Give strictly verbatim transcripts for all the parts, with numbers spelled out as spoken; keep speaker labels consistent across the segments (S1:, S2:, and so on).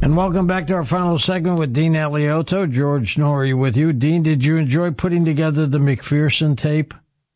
S1: And welcome back to our final segment with Dean Alioto. George Norrie with you. Dean, did you enjoy putting together the McPherson tape?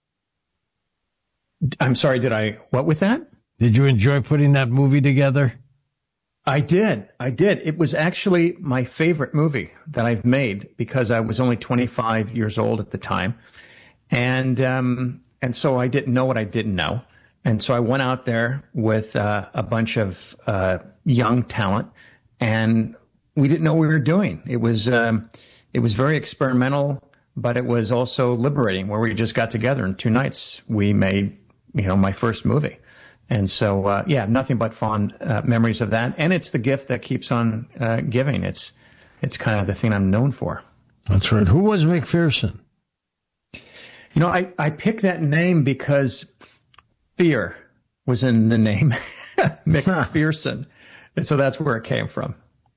S2: I'm sorry, did I, what with that?
S1: Did you enjoy putting that movie together?
S2: I did. I did. It was actually my favorite movie that I've made because I was only twenty-five years old at the time. And, um, and so I didn't know what I didn't know. And so I went out there with uh, a bunch of uh, young talent, and we didn't know what we were doing. It was um, it was very experimental, but it was also liberating. Where we just got together in two nights, we made you know my first movie, and so uh, yeah, nothing but fond uh, memories of that. And it's the gift that keeps on uh, giving. It's it's kind of the thing I'm known for.
S1: That's right. Who was McPherson?
S2: You know, I I picked that name because fear was in the name McPherson. And so that's where it came from.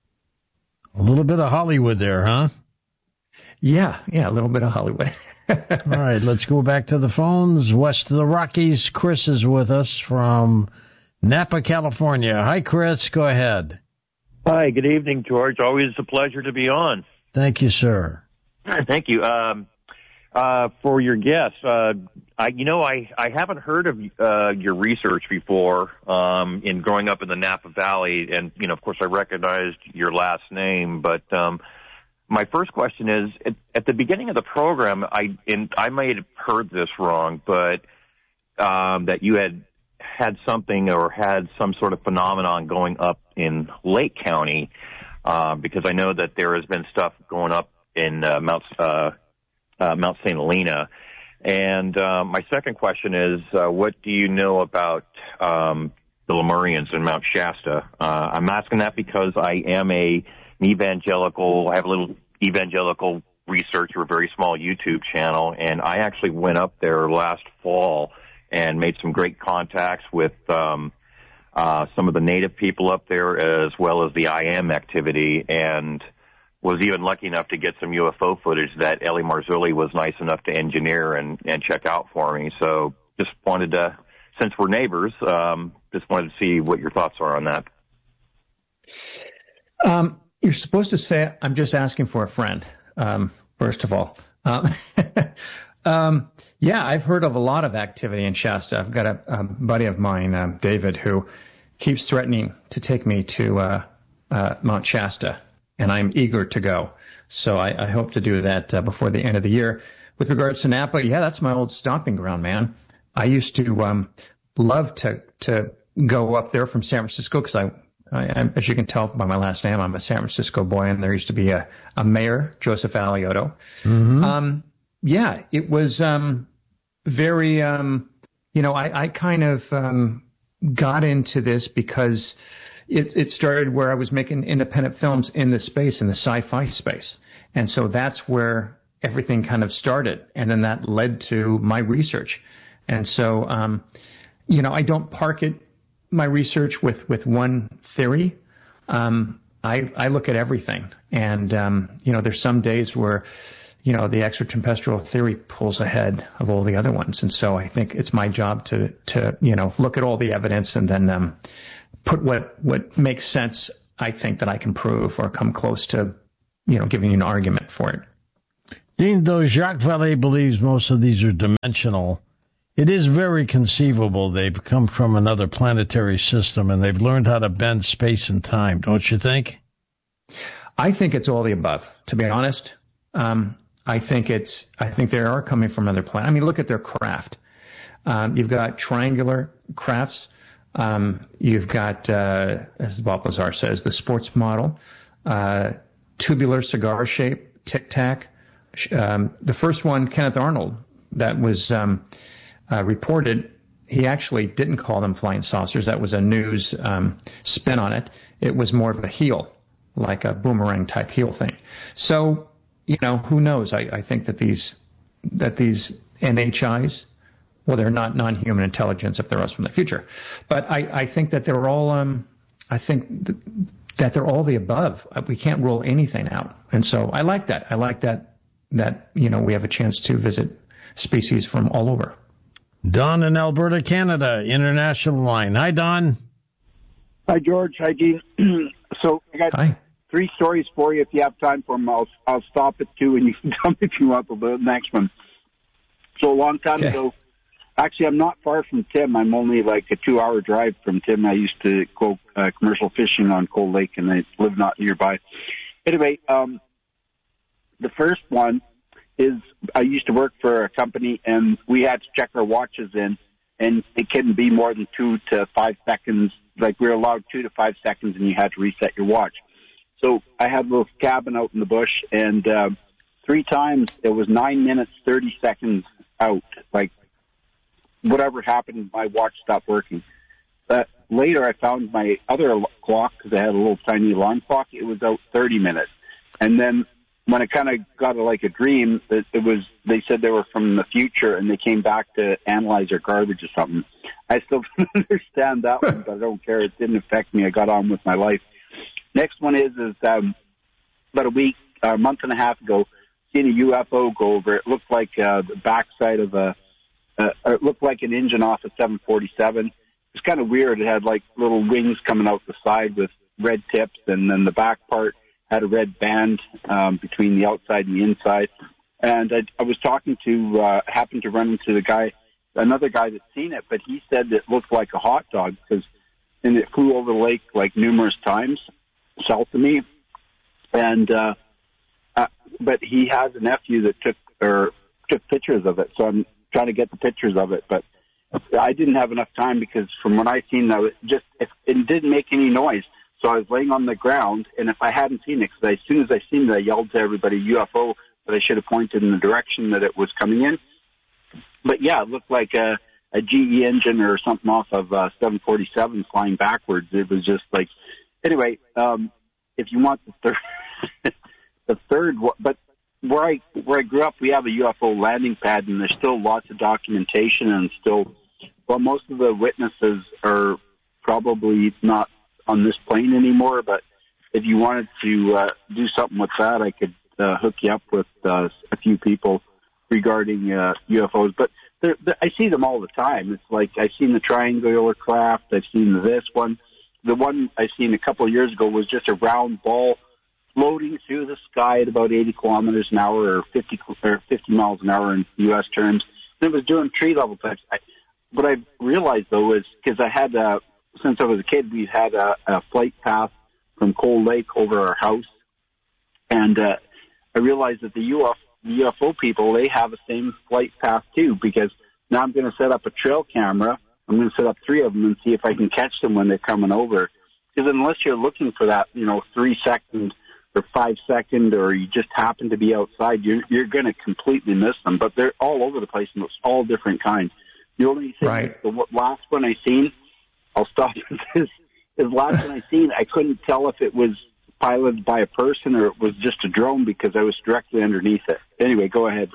S1: A little bit of Hollywood there, huh?
S2: Yeah, yeah, a little bit of Hollywood.
S1: All right, let's go back to the phones. West of the Rockies, Chris is with us from Napa, California. Hi, Chris. Go ahead.
S3: Hi, good evening, George. Always a pleasure to be on.
S1: Thank you, sir.
S3: Thank you. Um, uh, for your guest, uh, I, you know, I, I haven't heard of uh, your research before um, in growing up in the Napa Valley. And, you know, of course, I recognized your last name. But um, my first question is, at, at the beginning of the program, I and I may have heard this wrong, but um, that you had had something or had some sort of phenomenon going up in Lake County, uh, because I know that there has been stuff going up in uh, Mount uh, uh, Mount Saint Helena. And uh, my second question is, uh, what do you know about um, the Lemurians in Mount Shasta? Uh, I'm asking that because I am a, an evangelical, I have a little evangelical researcher, a very small YouTube channel, and I actually went up there last fall and made some great contacts with um, uh, some of the native people up there as well as the I M activity, and was even lucky enough to get some U F O footage that Ellie Marzulli was nice enough to engineer and, and check out for me. So just wanted to, since we're neighbors, um, just wanted to see what your thoughts are on that.
S2: Um, you're supposed to say, I'm just asking for a friend, um, first of all. Um, um, yeah, I've heard of a lot of activity in Shasta. I've got a, a buddy of mine, um, David, who keeps threatening to take me to uh, uh, Mount Shasta. And I'm eager to go. So I, I hope to do that uh, before the end of the year. With regards to Napa, yeah, that's my old stomping ground, man. I used to um, love to to go up there from San Francisco because I, I, as you can tell by my last name, I'm a San Francisco boy, and there used to be a, a mayor, Joseph Alioto.
S1: Mm-hmm.
S2: Um, yeah, it was um, very, um, you know, I, I kind of um, got into this because It, it started where I was making independent films in the space, in the sci-fi space. And so that's where everything kind of started. And then that led to my research. And so, um, you know, I don't park it, my research with, with one theory. Um, I, I look at everything. And, um, you know, there's some days where, you know, the extraterrestrial theory pulls ahead of all the other ones. And so I think it's my job to, to, you know, look at all the evidence and then, um, put what, what makes sense, I think, that I can prove or come close to, you know, giving you an argument for it.
S1: Dean, though Jacques Vallée believes most of these are dimensional, it is very conceivable they've come from another planetary system and they've learned how to bend space and time, don't you think?
S2: I think it's all the above, to be honest. Um, I think it's, I think they are coming from another planet. I mean, look at their craft. Um, you've got triangular crafts. Um, you've got, uh, as Bob Lazar says, the sports model, uh, tubular cigar shape, Tic Tac. Um, the first one, Kenneth Arnold, that was um, uh, reported, he actually didn't call them flying saucers. That was a news um, spin on it. It was more of a heel, like a boomerang type heel thing. So, you know, who knows? I, I think that these that these N H Is, well, they're not non-human intelligence if they're us from the future. But I, I think that they're all, um, I think th- that they're all the above. We can't rule anything out. And so I like that. I like that, that, you know, we have a chance to visit species from all over.
S1: Don in Alberta, Canada, international line. Hi, Don.
S4: Hi, George. Hi, Dean. So I got
S2: Hi.
S4: three stories for you if you have time for them. I'll, I'll stop at two and you can tell me if you want the next one. So a long time
S2: Okay.
S4: ago, actually I'm not far from Tim. I'm only like a two-hour drive from Tim. I used to go uh, commercial fishing on Cold Lake, and I live not nearby. Anyway, um, the first one is I used to work for a company, and we had to check our watches in, and it couldn't be more than two to five seconds. Like, we were allowed two to five seconds, and you had to reset your watch. So I had a little cabin out in the bush, and uh, three times it was nine minutes, thirty seconds out. Like, whatever happened, my watch stopped working. But later I found my other clock, because I had a little tiny alarm clock. It was out thirty minutes. And then when it kind of got like a dream, it, it was, they said they were from the future, and they came back to analyze our garbage or something. I still don't understand that one, but I don't care. It didn't affect me. I got on with my life. Next one is, is um, about a week, a month and a half ago, seen a U F O go over. It looked like uh, the backside of a, uh, it looked like an engine off a seven forty-seven. It was kind of weird. It had like little wings coming out the side with red tips, and then the back part had a red band um, between the outside and the inside. And I, I was talking to, uh, happened to run into the guy, another guy that's seen it, but he said it looked like a hot dog, because and it flew over the lake like numerous times south of me. And uh, uh, but he has a nephew that took or took pictures of it, so I'm trying to get the pictures of it. But I didn't have enough time, because from what I seen, though, it just it, it didn't make any noise. So I was laying on the ground, and if I hadn't seen it, because as soon as I seen it, I yelled to everybody, U F O, but I should have pointed in the direction that it was coming in. But yeah, it looked like a, a G E engine or something off of uh, seven forty-seven flying backwards. It was just like, anyway, um, if you want the third, the third, but where I, where I grew up, we have a U F O landing pad, and there's still lots of documentation, and still, well, most of the witnesses are probably not on this plane anymore, but if you wanted to uh, do something with that, I could uh, hook you up with uh, a few people regarding uh, U F Os. But they're, they're, I see them all the time. It's like I've seen the triangular craft. I've seen this one. The one I seen a couple of years ago was just a round ball floating through the sky at about eighty kilometers an hour, or fifty or fifty miles an hour in U S terms. And it was doing tree level types. I, what I realized, though, is because I had uh, since I was a kid, we had a, a flight path from Cold Lake over our house, and uh, I realized that the U F, the U F O people, they have the same flight path too, because now I'm going to set up a trail camera. I'm going to set up three of them and see if I can catch them when they're coming over. Because unless you're looking for that, you know, three second or five second, or you just happen to be outside, you're, you're going to completely miss them. But they're all over the place, and it's all different kinds. The only thing,
S2: Right.
S4: the last one I seen, I'll stop with this, is last one I seen, I couldn't tell if it was piloted by a person or it was just a drone, because I was directly underneath it. Anyway, go ahead.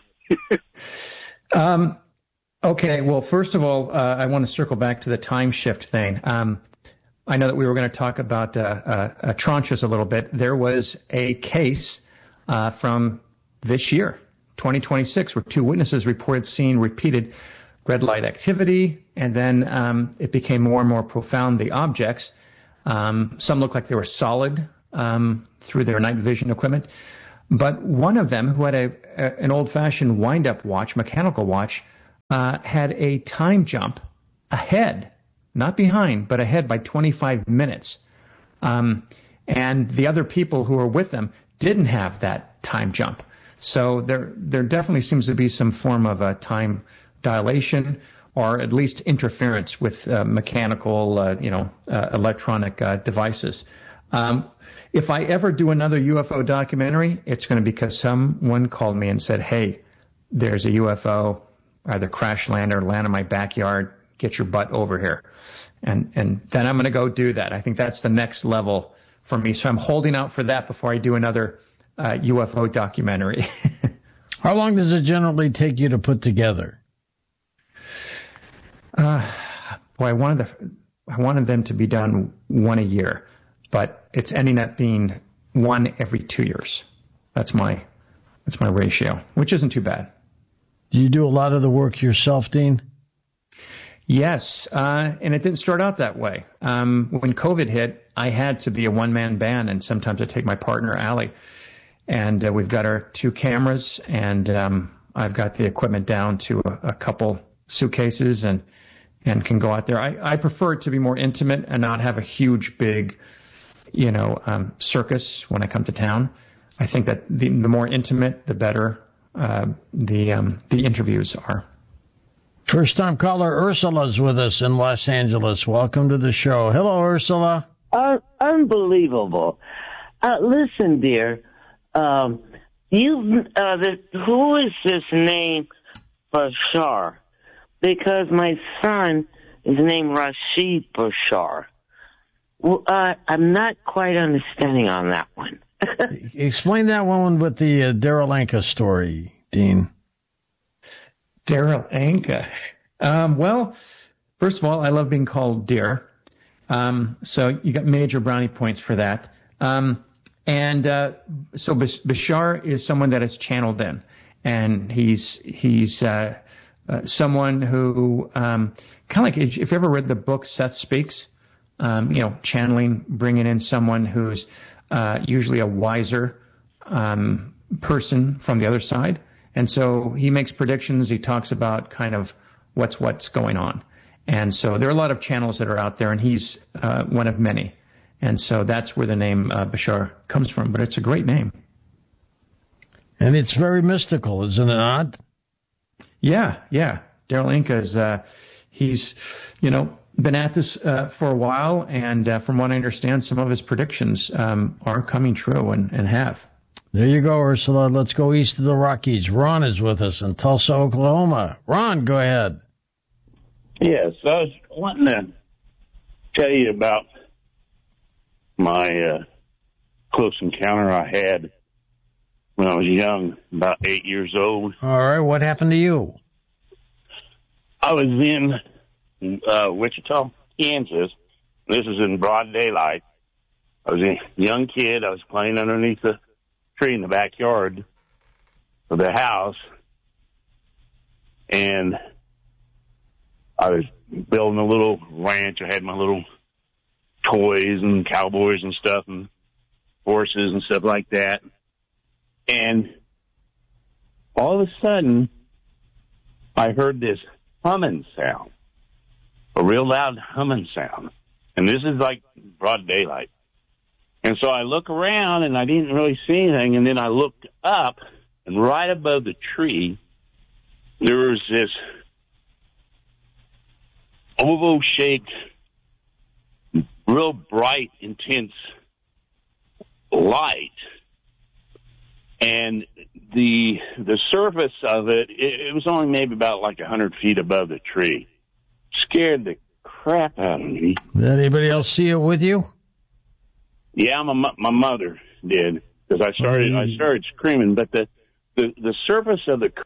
S2: um, okay, well, first of all, uh, I want to circle back to the time shift thing. Um, I know that we were going to talk about uh, uh, uh, tranches a little bit. There was a case uh, from this year, twenty twenty-six, where two witnesses reported seeing repeated red light activity, and then um, it became more and more profound, the objects. Um, some looked like they were solid um, through their night vision equipment. But one of them, who had a, a an old-fashioned wind-up watch, mechanical watch, uh, had a time jump ahead, not behind, but ahead by twenty-five minutes. Um, and the other people who were with them didn't have that time jump. So there there definitely seems to be some form of a time dilation, or at least interference with uh, mechanical, uh, you know, uh, electronic uh, devices. Um, if I ever do another U F O documentary, it's going to be because someone called me and said, hey, there's a U F O, either crash land or land in my backyard, get your butt over here. And, and then I'm going to go do that. I think that's the next level for me. So I'm holding out for that before I do another uh, U F O documentary.
S1: How long does it generally take you to put together?
S2: Uh, well, I wanted the, I wanted them to be done one a year, but it's ending up being one every two years. That's my, that's my ratio, which isn't too bad.
S1: Do you do a lot of the work yourself, Dean?
S2: Yes, uh, and it didn't start out that way. Um, when COVID hit, I had to be a one-man band, and sometimes I take my partner, Allie, and uh, we've got our two cameras, and um, I've got the equipment down to a, a couple suitcases, and and can go out there. I, I prefer it to be more intimate and not have a huge, big, you know, um, circus when I come to town. I think that the, the more intimate, the better uh, the um, the interviews are.
S1: First time caller Ursula's with us in Los Angeles. Welcome to the show. Hello, Ursula.
S5: Uh, unbelievable. Uh, listen, dear, um, you, uh, the, who is this name Bashar? Because my son is named Rashid Bashar. Well, uh, I'm not quite understanding on that one.
S1: Explain that one with the uh, Darryl Anka story, Dean.
S2: Darryl Anka. Um, well, first of all, I love being called dear. Um, so you got major brownie points for that. Um, and uh, so Bashar is someone that is channeled in, and he's he's uh, uh, someone who um, kind of like if you've ever read the book Seth Speaks, um, you know, channeling, bringing in someone who's uh, usually a wiser um, person from the other side. And so he makes predictions. He talks about kind of what's what's going on. And so there are a lot of channels that are out there, and he's uh, one of many. And so that's where the name uh, Bashar comes from. But it's a great name.
S1: And it's very mystical, isn't it not?
S2: Yeah, yeah. Darryl Anka is, uh, he's, you know, been at this uh, for a while. And uh, from what I understand, some of his predictions um, are coming true and, and have.
S1: There you go, Ursula. Let's go east of the Rockies. Ron is with us in Tulsa, Oklahoma. Ron, go ahead.
S6: Yes, I was wanting to tell you about my uh, close encounter I had when I was young, about eight years old.
S1: All right, what happened to you?
S6: I was in uh, Wichita, Kansas. This is in broad daylight. I was a young kid. I was playing underneath the tree in the backyard of the house, and I was building a little ranch. I had my little toys and cowboys and stuff and horses and stuff like that. And all of a sudden, I heard this humming sound, a real loud humming sound. And this is like broad daylight. And so I look around, and I didn't really see anything. And then I looked up, and right above the tree, there was this oval-shaped, real bright, intense light. And the the surface of it, it, it was only maybe about like one hundred feet above the tree. Scared the crap out of me.
S1: Did anybody else see it with you?
S6: Yeah, my my mother did, because I started I started screaming. But the, the, the surface of the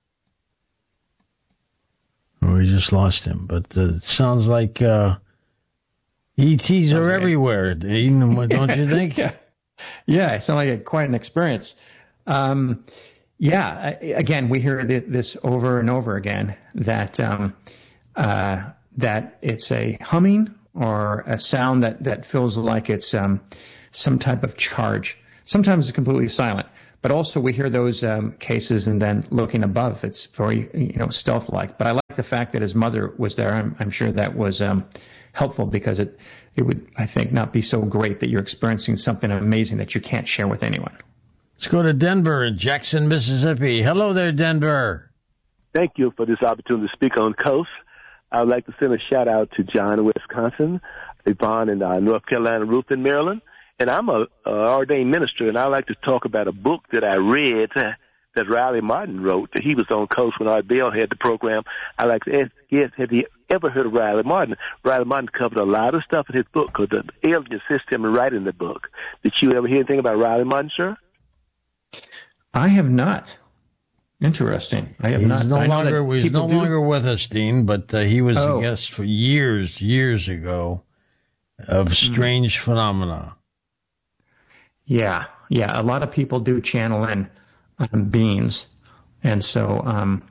S1: oh, we just lost him. But uh, it sounds like uh, E Ts are okay. everywhere. Don't you think?
S2: yeah, yeah. It sounds like a, quite an experience. Um, yeah. Again, we hear this over and over again that um, uh, that it's a humming or a sound that, that feels like it's um, some type of charge. Sometimes it's completely silent, but also we hear those um, cases, and then looking above, it's very, you know, stealth-like. But I like the fact that his mother was there. I'm, I'm sure that was um, helpful, because it, it would, I think, not be so great that you're experiencing something amazing that you can't share with anyone.
S1: Let's go to Denver in Jackson, Mississippi. Hello there, Denver.
S7: Thank you for this opportunity to speak on Coast. I would like to send a shout-out to John in Wisconsin, Yvonne in uh, North Carolina, Ruth in Maryland. And I'm a, a ordained minister, and I like to talk about a book that I read uh, that Riley Martin wrote. That he was on Coast when Art Bell had the program. I like to ask, yes, have you ever heard of Riley Martin? Riley Martin covered a lot of stuff in his book, because the aliens assist him in writing the book. Did you ever hear anything about Riley Martin, sir?
S2: I have not. Interesting. I have
S1: he's
S2: not.
S1: No longer, he's no
S2: do...
S1: longer with us, Dean, but uh, he was
S2: oh.
S1: a guest for years, years ago of Strange mm. Phenomena.
S2: Yeah, yeah. A lot of people do channel in um, beings, and so um,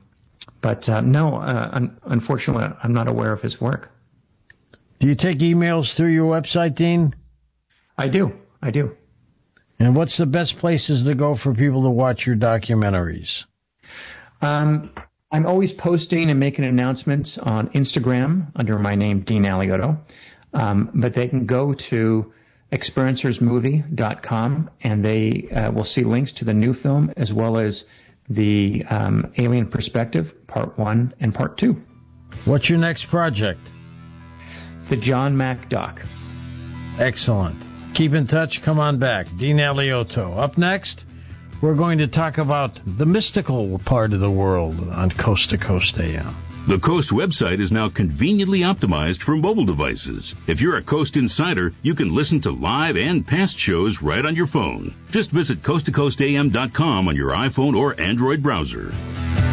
S2: But uh, no, uh, un- unfortunately, I'm not aware of his work.
S1: Do you take emails through your website, Dean?
S2: I do. I do.
S1: And what's the best places to go for people to watch your documentaries? Um,
S2: I'm always posting and making announcements on Instagram under my name, Dean Alioto. Um, but they can go to experiencers movie dot com and they uh, will see links to the new film as well as the um, Alien Perspective, Part one and Part two.
S1: What's your next project?
S2: The John Mack Doc.
S1: Excellent. Keep in touch. Come on back. Dean Alioto. Up next, we're going to talk about the mystical part of the world on Coast to Coast A M.
S8: The Coast website is now conveniently optimized for mobile devices. If you're a Coast insider, you can listen to live and past shows right on your phone. Just visit coast to coast a m dot com on your iPhone or Android browser.